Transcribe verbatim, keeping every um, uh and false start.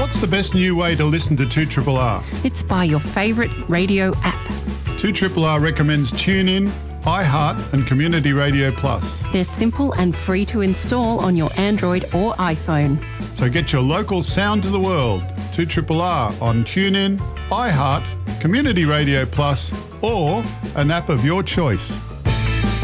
What's the best new way to listen to two R R R? It's by your favourite radio app. two R R R recommends TuneIn, iHeart and Community Radio Plus. They're simple and free to install on your Android or iPhone. So get your local sound to the world. two R R R on TuneIn, iHeart, Community Radio Plus or an app of your choice.